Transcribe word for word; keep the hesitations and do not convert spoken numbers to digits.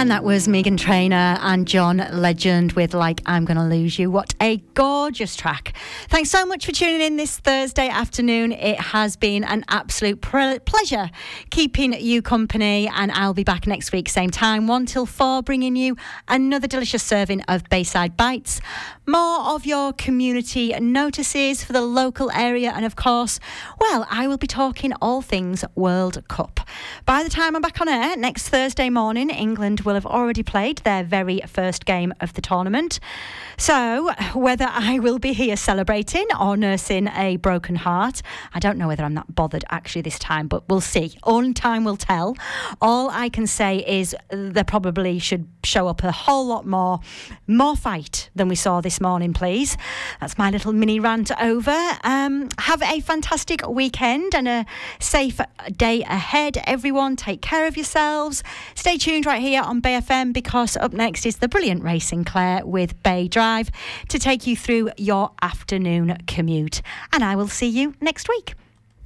And that was Meghan Trainor and John Legend with Like I'm Gonna Lose You. What a gorgeous track. Thanks so much for tuning in this Thursday afternoon. It has been an absolute pre- pleasure keeping you company, and I'll be back next week, same time, one till four, bringing you another delicious serving of Bayside Bites. More of your community notices for the local area, and of course, well, I will be talking all things World Cup. By the time I'm back on air next Thursday morning, England will have already played their very first game of the tournament. So whether I will be here celebrating or nursing a broken heart, I don't know whether I'm that bothered actually this time, but we'll see. Only time will tell. All I can say is there probably should show up a whole lot more, more fight than we saw this morning, please. That's my little mini rant over. Um, have a fantastic weekend and a safe day ahead, everyone. Take care of yourselves. Stay tuned right here on Bay F M, because up next is the brilliant Ray Sinclair with Bay Drive to take you through your afternoon commute. And I will see you next week.